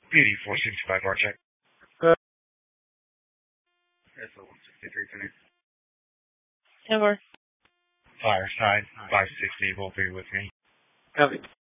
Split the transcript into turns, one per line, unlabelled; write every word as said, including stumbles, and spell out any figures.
P D four sixty-five, bar check.
Good.
S O one sixty-three, connect.
Over.
Fireside, five sixty will be with me.
Copy.